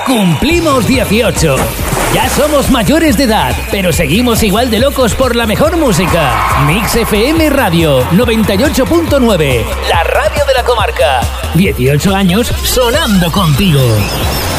cumplimos 18. Ya somos mayores de edad, pero seguimos igual de locos por la mejor música. Mix FM Radio 98.9, la radio de la comarca. 18 años sonando contigo.